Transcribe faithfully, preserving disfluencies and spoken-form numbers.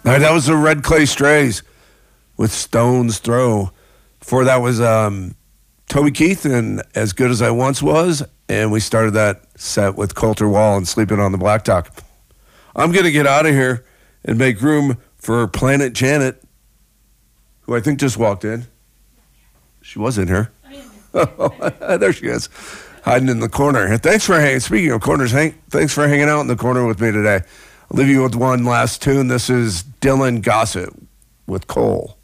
All right, that was the Red Clay Strays with Stone's Throw. Before that was um, Toby Keith and As Good As I Once Was, and we started that set with Colter Wall and Sleeping on the Blacktop. I'm going to get out of here and make room for Planet Janet, who I think just walked in. She was in here. There she is, hiding in the corner. Thanks for hanging. Speaking of corners, Hank, thanks for hanging out in the corner with me today. I'll leave you with one last tune. This is Dylan Gossett with Cole.